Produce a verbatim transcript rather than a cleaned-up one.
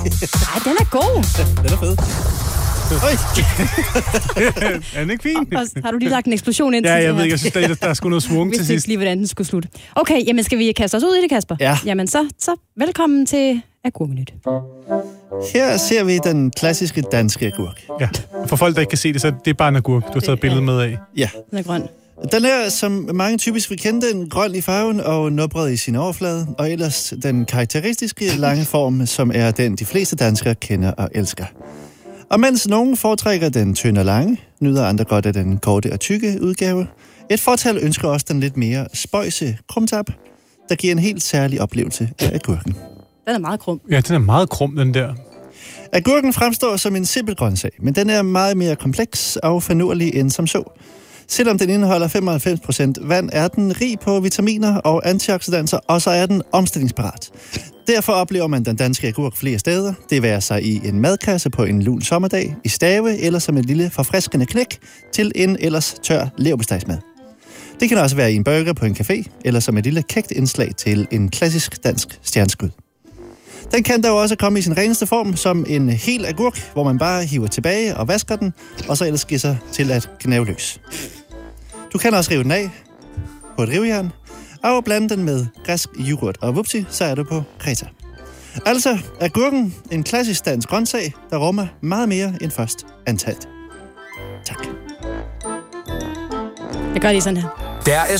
Ej, den er god. Den er fed. Oj. Er den ikke fin? Og har du lige lagt en eksplosion ind Ja, til jeg det ved her? ikke, jeg synes, der, der er sgu noget svung til Vidste sidst. ikke lige, hvordan den skulle slutte. Okay, jamen skal vi kaste os ud i det, Kasper? Ja. Jamen så, så velkommen til Agurknyt. Her ser vi den klassiske danske agurk. Ja, for folk, der ikke kan se det, så det er bare en agurk, du har taget billedet med af. Ja. Den er grøn. Den er, som mange typisk vil kende den, grøn i farven og nubret i sin overflade, og ellers den karakteristiske lange form, som er den, de fleste danskere kender og elsker. Og mens nogen foretrækker den tynde og lange, nyder andre godt af den korte og tykke udgave. Et fortal ønsker også den lidt mere spøjse krumtap, der giver en helt særlig oplevelse af agurken. Den er meget krum. Ja, den er meget krum, den der. Agurken fremstår som en simpel grøntsag, men den er meget mere kompleks og finurlig end som så. Selvom den indeholder femoghalvfems procent vand, er den rig på vitaminer og antioxidanser, og så er den omstillingsparat. Derfor oplever man den danske agurk flere steder. Det være sig i en madkasse på en lun sommerdag, i stave eller som et lille forfriskende knæk til en ellers tør leverpostejsmad. Det kan også være i en burger på en café, eller som et lille kægt indslag til en klassisk dansk stjerneskud. Den kan dog også komme i sin reneste form som en hel agurk, hvor man bare hiver tilbage og vasker den, og så ellers giver sig til at gnave løs. Du kan også rive den af på et rivjern, og blande den med græsk yoghurt, og vupsi, så er du på Kreta. Altså, agurken en klassisk dansk grøntsag, der rummer meget mere end først antaget. Tak. Jeg gør lige sådan her. Der er